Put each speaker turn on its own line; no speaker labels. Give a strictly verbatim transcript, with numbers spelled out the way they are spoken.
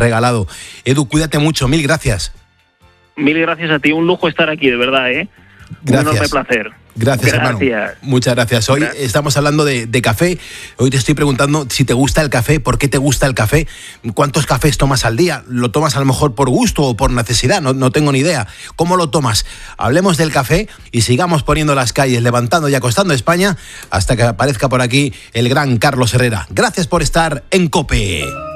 regalado. Edu, cuídate mucho, mil gracias.
Mil gracias a ti, un lujo estar aquí, de verdad, ¿eh?
Gracias.
Un enorme placer.
Gracias,
gracias,
hermano. Muchas gracias. Hoy
Gracias.
estamos hablando de, de café. Hoy te estoy preguntando si te gusta el café, por qué te gusta el café, cuántos cafés tomas al día. ¿Lo tomas a lo mejor por gusto o por necesidad? No, no tengo ni idea. ¿Cómo lo tomas? Hablemos del café y sigamos poniendo las calles, levantando y acostando España hasta que aparezca por aquí el gran Carlos Herrera. Gracias por estar en COPE.